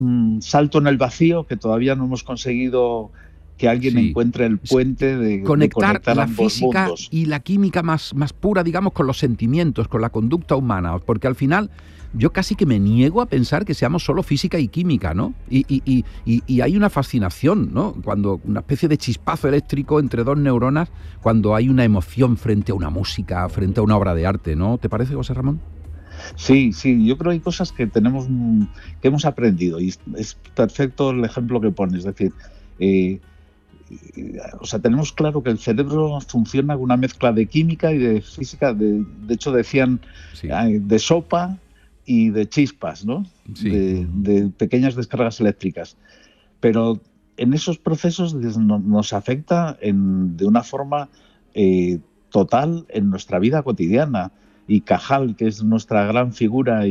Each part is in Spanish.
salto en el vacío que todavía no hemos conseguido que alguien Sí. encuentre el puente de Conectar conectar la ambos física mundos. y la química más pura, digamos, con los sentimientos, con la conducta humana, porque al final yo casi que me niego a pensar que seamos solo física y química, ¿no? Y hay una fascinación, ¿no? Cuando una especie de chispazo eléctrico entre dos neuronas, cuando hay una emoción frente a una música, frente a una obra de arte, ¿no? ¿Te parece, José Ramón? Sí, yo creo que hay cosas que que hemos aprendido y es perfecto el ejemplo que pones. Es decir, eh, o sea, tenemos claro que el cerebro funciona con una mezcla de química y de física. De hecho, decían Sí, de sopa y de chispas, ¿no? sí. De pequeñas descargas eléctricas. Pero en esos procesos nos afecta de una forma eh, total en nuestra vida cotidiana. Y Cajal, que es nuestra gran figura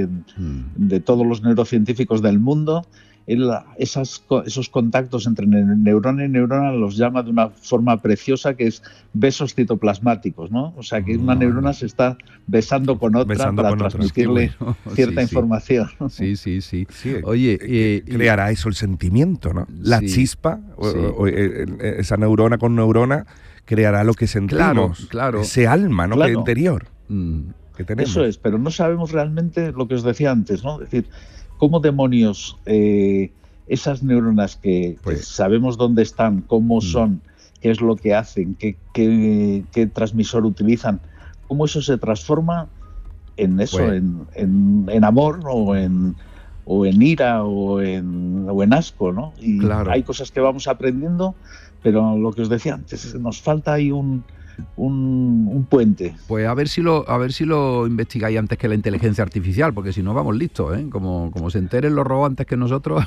de todos los neurocientíficos del mundo, él esos contactos entre neurona y neurona los llama de una forma preciosa, que es besos citoplasmáticos, ¿no? O sea, que una neurona se está besando con otra Besando para con otras. transmitirle Bueno, cierta sí, sí. información. Sí. Sí, Oye, creará eso el sentimiento, ¿no? La sí, chispa, sí. esa neurona con neurona, creará lo que sentimos. Claro. Ese alma, ¿no? Claro. Que interior Mm, que tenemos. Eso es, pero no sabemos realmente lo que os decía antes, ¿no? Es decir, cómo demonios esas neuronas que Pues- sabemos dónde están, cómo son, qué es lo que hacen, qué transmisor utilizan, cómo eso se transforma en eso, Pues- en amor o en ira o en asco, ¿no? Y Claro. hay cosas que vamos aprendiendo, pero lo que os decía antes, nos falta ahí un puente. Pues a ver si lo investigáis antes que la inteligencia artificial, porque si no vamos listos, ¿eh? Como se enteren los robots antes que nosotros.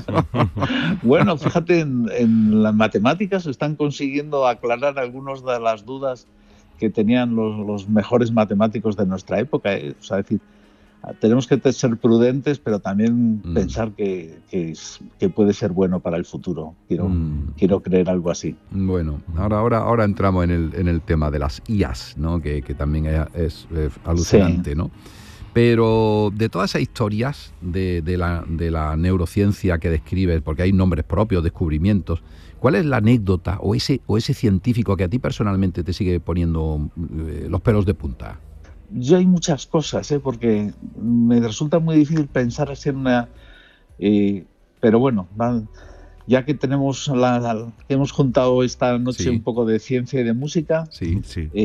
Bueno, fíjate, en las matemáticas están consiguiendo aclarar algunas de las dudas que tenían los mejores matemáticos de nuestra época, ¿eh? O sea, es decir, tenemos que ser prudentes, pero también pensar que puede ser bueno para el futuro. Quiero creer algo así. Bueno, ahora entramos en el tema de las IAs, ¿no? Que también es alucinante, Sí. ¿no? Pero de todas esas historias de la neurociencia que describes, porque hay nombres propios, descubrimientos, ¿cuál es la anécdota o ese científico que a ti personalmente te sigue poniendo los pelos de punta? Yo hay muchas cosas, porque me resulta muy difícil pensar así en una... pero bueno, ya que tenemos que hemos juntado esta noche Sí. un poco de ciencia y de música, Sí.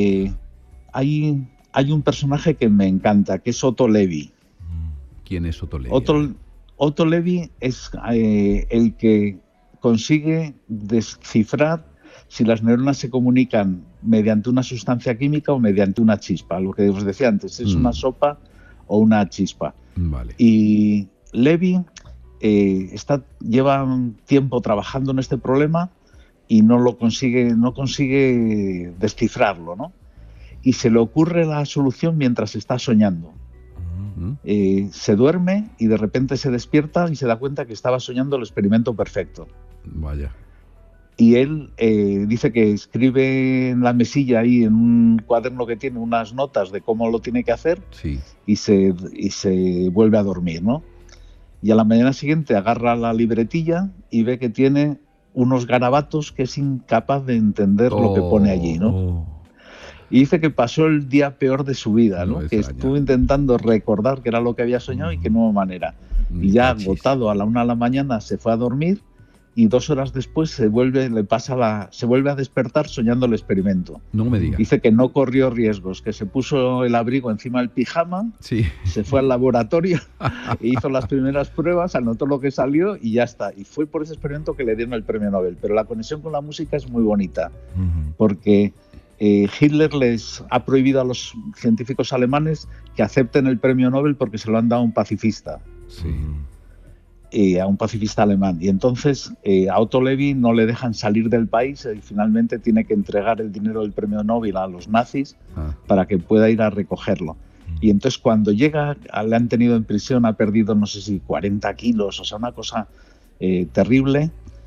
hay un personaje que me encanta, que es Otto Levi. ¿Quién es Otto Levi? Otto Levi es el que consigue descifrar si las neuronas se comunican mediante una sustancia química o mediante una chispa. Lo que os decía antes, es una sopa o una chispa. Vale. Y Levi lleva un tiempo trabajando en este problema y no consigue descifrarlo, ¿no? Y se le ocurre la solución mientras está soñando. Se duerme y de repente se despierta y se da cuenta que estaba soñando el experimento perfecto. Vaya. Y él dice que escribe en la mesilla ahí en un cuaderno que tiene unas notas de cómo lo tiene que hacer. Sí. y se vuelve a dormir, ¿no? Y a la mañana siguiente agarra la libretilla y ve que tiene unos garabatos que es incapaz de entender lo que pone allí, ¿no? Y dice que pasó el día peor de su vida, ¿no? Que estuvo intentando recordar qué era lo que había soñado y que no hubo manera. Y ya agotado a la 1 de la mañana se fue a dormir y 2 horas después se vuelve a despertar soñando el experimento. No me digas. Dice que no corrió riesgos, que se puso el abrigo encima del pijama, Sí. se fue al laboratorio e hizo las primeras pruebas, anotó lo que salió y ya está. Y fue por ese experimento que le dieron el premio Nobel. Pero la conexión con la música es muy bonita, porque Hitler les ha prohibido a los científicos alemanes que acepten el premio Nobel porque se lo han dado a un pacifista. Sí. A un pacifista alemán. Y entonces a Otto Levi no le dejan salir del país y finalmente tiene que entregar el dinero del premio Nobel a los nazis para que pueda ir a recogerlo. Y entonces cuando llega, le han tenido en prisión, ha perdido no sé si 40 kilos, o sea, una cosa terrible.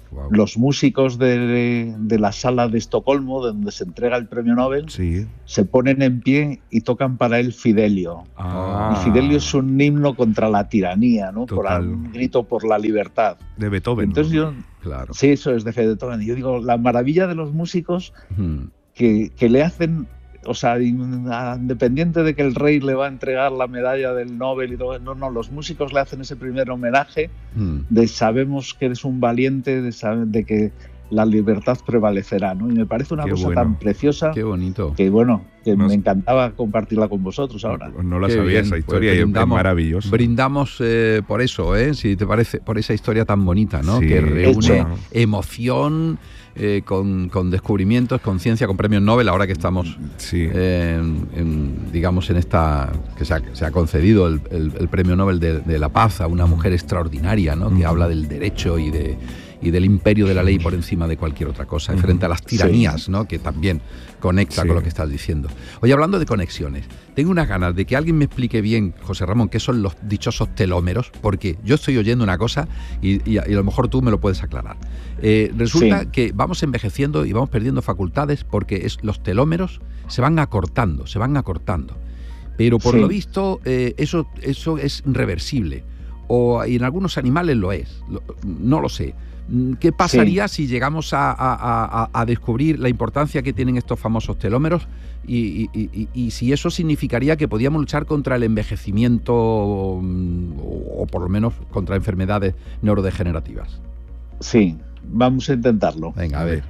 Wow. Los músicos de la sala de Estocolmo, donde se entrega el premio Nobel, Sí. se ponen en pie y tocan para él Fidelio. Ah. Y Fidelio es un himno contra la tiranía, ¿no? Total. Un grito por la libertad. De Beethoven. Entonces yo, Claro. sí, eso es de Beethoven. Yo digo, la maravilla de los músicos Mm. que le hacen, o sea, independiente de que el rey le va a entregar la medalla del Nobel y todo, no, los músicos le hacen ese primer homenaje de sabemos que eres un valiente, de que la libertad prevalecerá, ¿no? Y me parece una Qué cosa bueno. tan preciosa Qué bonito. que, bueno, que Nos- me encantaba compartirla con vosotros ahora. No la Qué sabía bien, esa pues historia y es maravilloso. Brindamos por eso, si te parece, por esa historia tan bonita, ¿no? Sí, Que reúne hecho. emoción con descubrimientos, con ciencia, con premios Nobel, ahora que estamos, Sí. digamos, en esta, que se ha concedido el premio Nobel de la Paz a una mujer extraordinaria, ¿no? Que habla del derecho y del imperio de la ley por encima de cualquier otra cosa, frente a las tiranías, ¿no? Que también conecta Sí. con lo que estás diciendo. Oye, hablando de conexiones, tengo unas ganas de que alguien me explique bien, José Ramón, qué son los dichosos telómeros, porque yo estoy oyendo una cosa y a lo mejor tú me lo puedes aclarar. Resulta Sí. que vamos envejeciendo y vamos perdiendo facultades porque los telómeros se van acortando. Pero por Sí. lo visto eso es reversible. Y en algunos animales lo es. No lo sé. ¿Qué pasaría si llegamos a descubrir la importancia que tienen estos famosos telómeros y si eso significaría que podíamos luchar contra el envejecimiento o por lo menos contra enfermedades neurodegenerativas? Sí, vamos a intentarlo. Venga, a ver.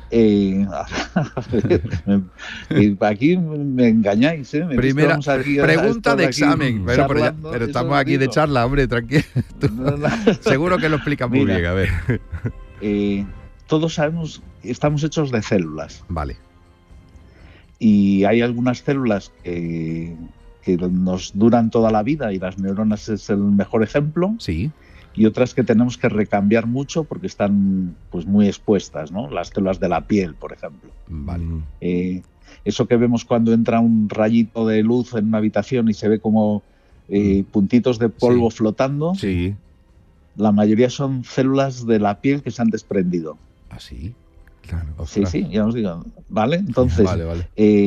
Aquí me engañáis, ¿eh? Primera Vamos aquí pregunta de aquí examen. Bueno, charlando, pero eso estamos os aquí de digo. charla, hombre, tranquilo. Seguro que lo explicas muy Mira. bien, a ver. Todos sabemos que estamos hechos de células Vale. y hay algunas células que nos duran toda la vida y las neuronas es el mejor ejemplo, Sí. y otras que tenemos que recambiar mucho porque están pues muy expuestas, ¿no? Las células de la piel, por ejemplo. Vale. Eso que vemos cuando entra un rayito de luz en una habitación y se ve como puntitos de polvo Sí. flotando, Sí. la mayoría son células de la piel que se han desprendido. ¿Así? Claro. Sí, sí, ya os digo. ¿Vale? Entonces, Vale.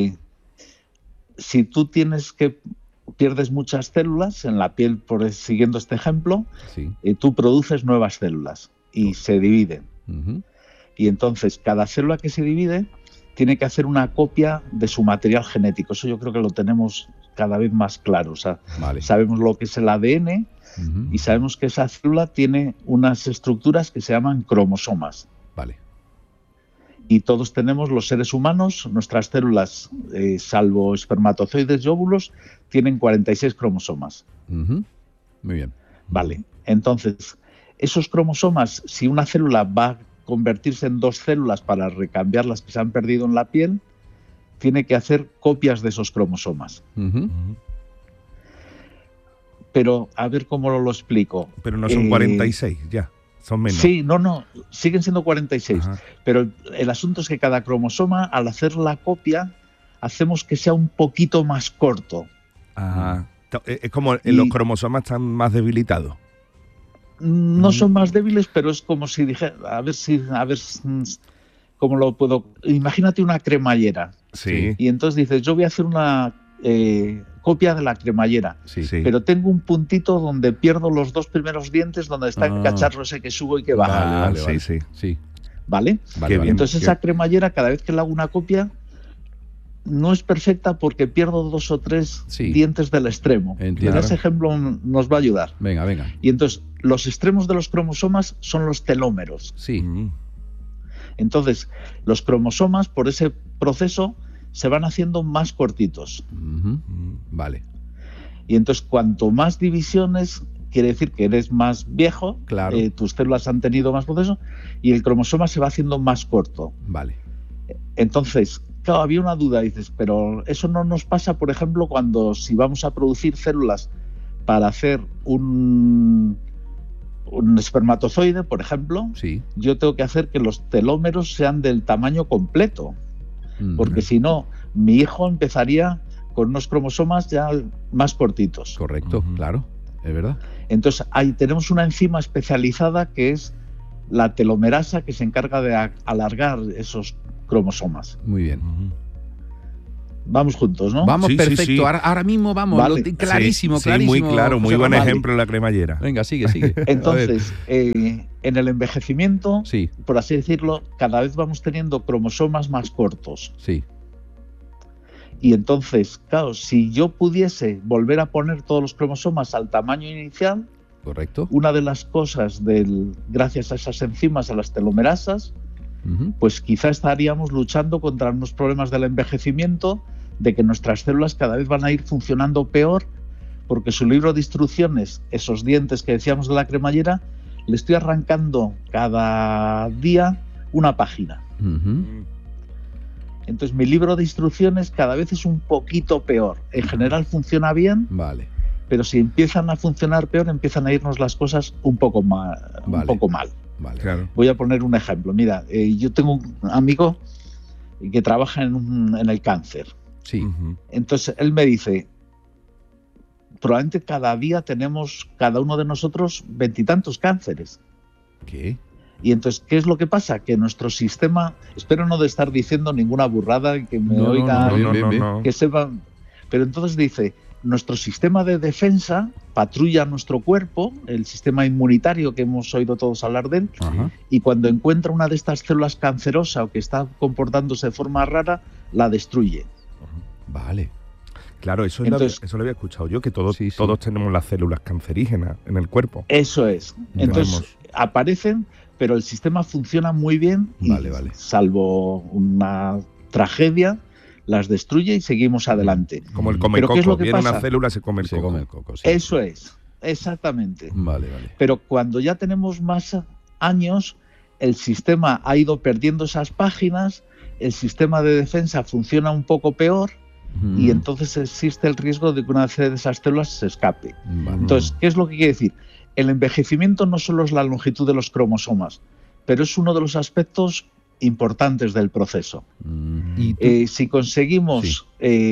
si tú pierdes muchas células en la piel, siguiendo este ejemplo, Sí. tú produces nuevas células y se dividen. Ujú. Y entonces cada célula que se divide tiene que hacer una copia de su material genético. Eso yo creo que lo tenemos cada vez más claro. O sea, Vale. sabemos lo que es el ADN Ujú. y sabemos que esa célula tiene unas estructuras que se llaman cromosomas. Vale. Y todos tenemos, los seres humanos, nuestras células, salvo espermatozoides y óvulos, tienen 46 cromosomas. Ujú. Muy bien. Vale. Entonces, esos cromosomas, si una célula va a convertirse en dos células para recambiar las que se han perdido en la piel, tiene que hacer copias de esos cromosomas. Ujú. Pero a ver cómo lo explico. Pero no son 46 ya, son menos. Sí, no, siguen siendo 46. Ajá. Pero el asunto es que cada cromosoma, al hacer la copia, hacemos que sea un poquito más corto. Ajá. Es como Y- los cromosomas están más debilitados. No son más débiles, pero es como si dijera, a ver cómo lo puedo. Imagínate una cremallera Sí. y entonces dices, yo voy a hacer una copia de la cremallera, Sí. Sí. pero tengo un puntito donde pierdo los dos primeros dientes, donde está Ah. el cacharro ese que subo y que baja, Vale. Sí. Sí. ¿vale? Vale, Qué vale. bien. Entonces esa cremallera, cada vez que le hago una copia, no es perfecta porque pierdo dos o tres Sí. dientes del extremo. Entiendo. Y ese ejemplo nos va a ayudar. Venga. Y entonces, los extremos de los cromosomas son los telómeros. Sí. Mm. Entonces, los cromosomas, por ese proceso, se van haciendo más cortitos. Ujú. Vale. Y entonces, cuanto más divisiones, quiere decir que eres más viejo, Claro. tus células han tenido más proceso, y el cromosoma se va haciendo más corto. Vale. Entonces, claro, había una duda, dices, pero eso no nos pasa, por ejemplo, cuando si vamos a producir células para hacer un espermatozoide, por ejemplo, Sí. yo tengo que hacer que los telómeros sean del tamaño completo, porque si no, mi hijo empezaría con unos cromosomas ya más cortitos. Correcto, Ujú. claro. Es verdad. Entonces, ahí tenemos una enzima especializada que es la telomerasa que se encarga de alargar esos cromosomas. Muy bien. Vamos juntos, ¿no? Vamos, Sí, perfecto. sí, sí. Ahora mismo vamos. Vale. Clarísimo, Sí, clarísimo. muy claro, muy José buen Ramón. ejemplo la cremallera. Venga, sigue. Entonces, en el envejecimiento, Sí, por así decirlo, cada vez vamos teniendo cromosomas más cortos. sí. Y entonces, claro, si yo pudiese volver a poner todos los cromosomas al tamaño inicial, Correcto. una de las cosas gracias a esas enzimas, a las telomerasas, Ujú. pues quizá estaríamos luchando contra unos problemas del envejecimiento, de que nuestras células cada vez van a ir funcionando peor, porque su libro de instrucciones, esos dientes que decíamos de la cremallera, le estoy arrancando cada día una página. Ujú. Entonces mi libro de instrucciones cada vez es un poquito peor. En general funciona bien, Vale. pero si empiezan a funcionar peor, empiezan a irnos las cosas un poco mal. Vale. Claro. Voy a poner un ejemplo. Mira, yo tengo un amigo que trabaja en el cáncer. Sí. Ujú. Entonces él me dice, probablemente cada día tenemos, cada uno de nosotros, 20 y tantos cánceres. ¿Qué? Y entonces, ¿qué es lo que pasa? Que nuestro sistema, espero no de estar diciendo ninguna burrada, que me No, oiga, No. que sepan, pero entonces dice, nuestro sistema de defensa patrulla nuestro cuerpo, el sistema inmunitario que hemos oído todos hablar de él, Ajá. y cuando encuentra una de estas células cancerosas o que está comportándose de forma rara, la destruye. Vale. Claro, eso, Entonces- eso lo había escuchado yo, que todos, Sí, sí. todos tenemos las células cancerígenas en el cuerpo. Eso es. Entonces Tenemos. aparecen, pero el sistema funciona muy bien y, Vale. salvo una tragedia, las destruye y seguimos adelante. Como el Pero come ¿qué es lo coco. que Viene pasa? una célula, se come el Se coco. come el coco, sí. Eso es, exactamente. Vale. Pero cuando ya tenemos más años, el sistema ha ido perdiendo esas páginas, el sistema de defensa funciona un poco peor y entonces existe el riesgo de que una de esas células se escape. Vale. Entonces, ¿qué es lo que quiere decir? El envejecimiento no solo es la longitud de los cromosomas, pero es uno de los aspectos importantes del proceso. ¿Y tú? Si conseguimos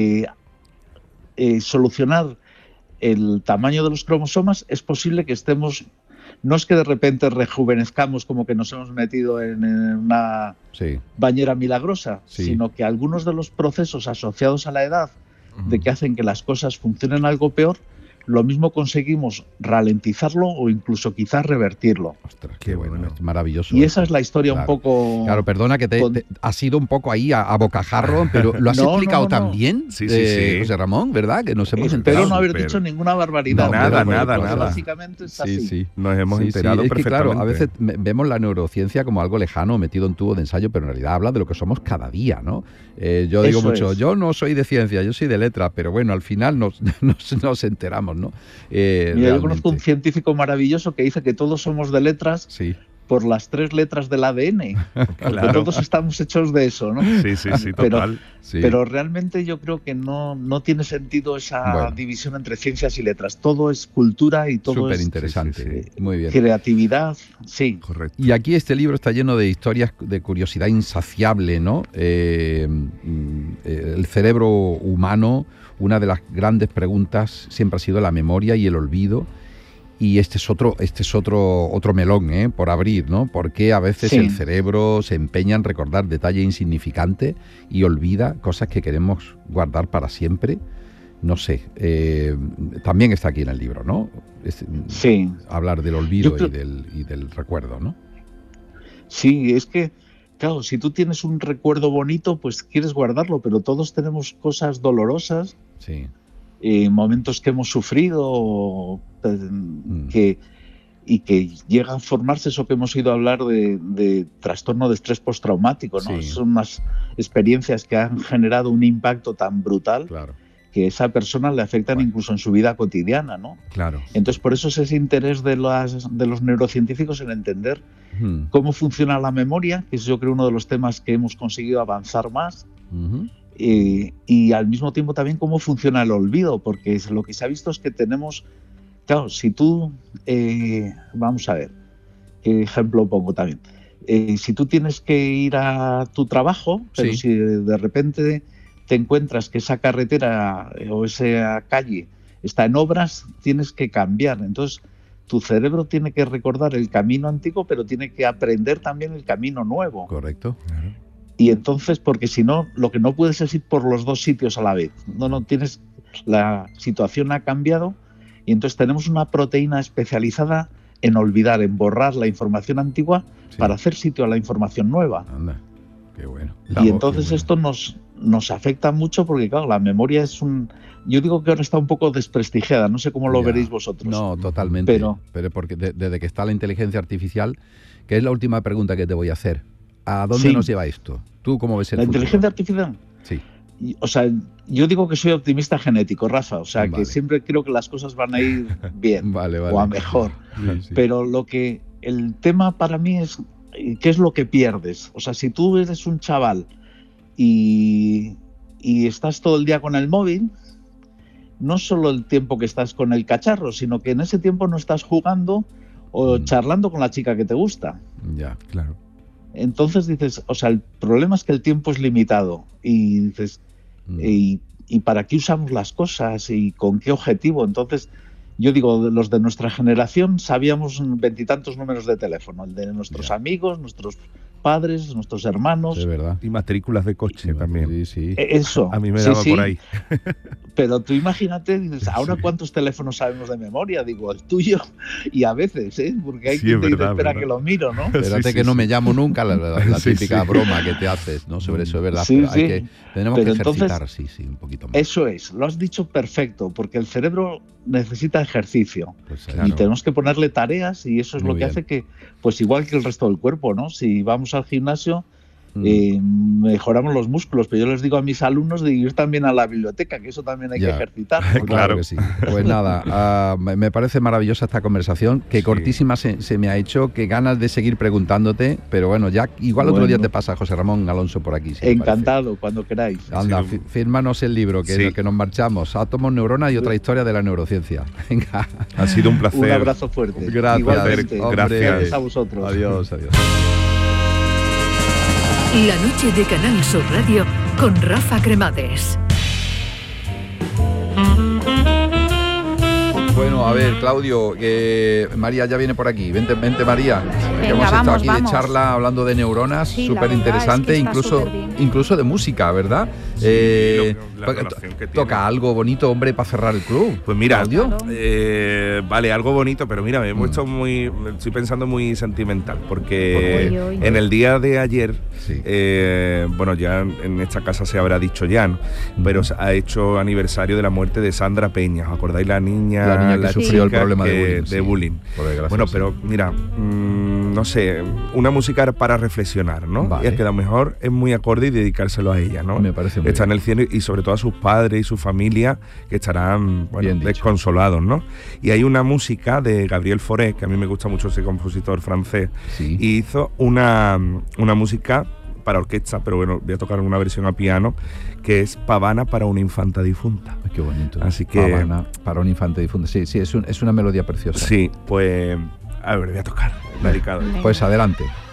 solucionar el tamaño de los cromosomas, es posible que estemos, no es que de repente rejuvenezcamos como que nos hemos metido en una Sí. bañera milagrosa, Sí. sino que algunos de los procesos asociados a la edad, de que hacen que las cosas funcionen algo peor, lo mismo conseguimos ralentizarlo o incluso quizás revertirlo. Ostras, Qué qué bueno. bueno. Es maravilloso. Y esa es la historia Claro. un poco... Claro, perdona que ha sido un poco ahí a bocajarro, pero lo has No, explicado no. tan bien, Sí, sí. José Ramón, ¿verdad? Que nos hemos Espero enterado. no haber súper. dicho ninguna barbaridad. No, nada, pero nada, pues nada. Básicamente es así. Sí, sí. Nos hemos Sí, enterado sí. Es que, perfectamente. claro, a veces vemos la neurociencia como algo lejano, metido en tubo de ensayo, pero en realidad habla de lo que somos cada día, ¿no? Yo digo Eso mucho, es. yo no soy de ciencia, yo soy de letra, pero bueno, al final nos enteramos, ¿no? Mira, yo conozco un realmente. científico maravilloso que dice que todos somos de letras Sí, por las 3 letras del ADN. Porque Claro. todos estamos hechos de eso, ¿no? Sí, Pero- total. sí. Pero realmente yo creo que no tiene sentido esa Bueno. división entre ciencias y letras. Todo es cultura y todo Súper es interesante. sí, Muy bien. creatividad. Sí. Correcto. Y aquí este libro está lleno de historias de curiosidad insaciable, ¿no? El cerebro humano, una de las grandes preguntas siempre ha sido la memoria y el olvido. Y este es otro melón, por abrir, ¿no? Porque a veces Sí. el cerebro se empeña en recordar detalles insignificantes y olvida cosas que queremos guardar para siempre. No sé, también está aquí en el libro, ¿no? Sí. Hablar del olvido Yo creo- y del recuerdo, ¿no? Sí, es que, claro, si tú tienes un recuerdo bonito, pues quieres guardarlo, pero todos tenemos cosas dolorosas, Sí. momentos que hemos sufrido, que llega a formarse eso que hemos ido a hablar de trastorno de estrés postraumático, ¿no? Sí. Son unas experiencias que han generado un impacto tan brutal Claro, que a esa persona le afectan Bueno. incluso en su vida cotidiana, ¿no? claro. Entonces, por eso es ese interés de los neurocientíficos en entender cómo funciona la memoria, que es yo creo uno de los temas que hemos conseguido avanzar más, Ujú. y al mismo tiempo también cómo funciona el olvido, porque lo que se ha visto es que tenemos, claro, si tú, vamos a ver, qué ejemplo pongo también, si tú tienes que ir a tu trabajo, pero Sí. si de repente te encuentras que esa carretera o esa calle está en obras, tienes que cambiar. Entonces, tu cerebro tiene que recordar el camino antiguo, pero tiene que aprender también el camino nuevo. Correcto. Y entonces, porque si no, lo que no puedes es ir por los dos sitios a la vez. No tienes, la situación ha cambiado y entonces tenemos una proteína especializada en olvidar, en borrar la información antigua para hacer sitio a la información nueva. Anda, qué bueno. Y entonces esto nos afecta mucho porque, claro, la memoria es yo digo que ahora está un poco desprestigiada, no sé cómo lo veréis vosotros. No, totalmente. Pero porque desde que está la inteligencia artificial, que es la última pregunta que te voy a hacer, ¿a dónde nos lleva esto? ¿Tú cómo ves el futuro? ¿La inteligencia artificial? Sí. O sea, yo digo que soy optimista genético, Rafa, o sea, que siempre creo que las cosas van a ir bien o a mejor. Sí. Pero el tema para mí es, ¿qué es lo que pierdes? O sea, si tú eres un chaval y estás todo el día con el móvil, no solo el tiempo que estás con el cacharro, sino que en ese tiempo no estás jugando o charlando con la chica que te gusta. Ya, claro. Entonces dices, o sea, el problema es que el tiempo es limitado y dices, ¿y para qué usamos las cosas y con qué objetivo? Entonces, yo digo, los de nuestra generación sabíamos 20 y tantos números de teléfono, el de nuestros amigos, nuestros padres, nuestros hermanos. Es verdad. Y matrículas de coche también. Sí, sí. Eso. A mí me daba por ahí. Pero tú imagínate, dices, ahora cuántos teléfonos sabemos de memoria, digo, el tuyo, y a veces, porque hay quien te dice, espera que lo miro, ¿no? Espérate que no me llamo nunca, la típica broma que te haces, ¿no? Sobre eso, es verdad. Sí, pero tenemos que ejercitar, un poquito más. Eso es, lo has dicho perfecto, porque el cerebro necesita ejercicio. Pues y tenemos que ponerle tareas y eso es lo que hace que, pues igual que el resto del cuerpo, ¿no? Si vamos al gimnasio, mejoramos los músculos, pero yo les digo a mis alumnos de ir también a la biblioteca, que eso también hay que ejercitar, ¿no? Claro que sí. Pues nada, me parece maravillosa esta conversación, que cortísima se me ha hecho, que ganas de seguir preguntándote, pero bueno, ya igual otro día te pasa José Ramón Alonso por aquí. Si encantado, cuando queráis. Anda, fírmanos el libro, que nos marchamos. Átomos, neuronas y otra historia de la neurociencia. Venga. Ha sido un placer. Un abrazo fuerte. Gracias. Igualmente. Gracias a vosotros. Adiós. La noche de Canal Sur Radio con Rafa Cremades. Bueno, a ver, Claudio, María ya viene por aquí. Vente María. Venga, hemos estado aquí vamos. de charla hablando de neuronas, súper interesante, es que incluso de música, ¿verdad? Toca algo bonito, hombre, para cerrar el club. Pues mira, Claudio. vale, algo bonito, pero mira, me he puesto estoy pensando muy sentimental, porque en el día de ayer, bueno, ya en esta casa se habrá dicho ya, ¿no? Pero ha hecho aniversario de la muerte de Sandra Peña. ¿Os acordáis? La niña que sufrió el problema de bullying. Bueno, pero mira, no sé, una música para reflexionar, ¿no? Vale. Y es que a lo mejor es muy acorde y dedicárselo a ella, ¿no? Me parece muy Está bien. en el cielo y sobre todo a sus padres y su familia, que estarán desconsolados, ¿no? Y hay una música de Gabriel Fauré, que a mí me gusta mucho ese compositor francés, y hizo una música para orquesta, pero bueno, voy a tocar una versión a piano, que es Pavana para una infanta difunta. Qué bonito. Así que Pavana para una infanta difunta. Sí, es una melodía preciosa. Sí, pues a ver, voy a tocar. Dedicado. Pues adelante.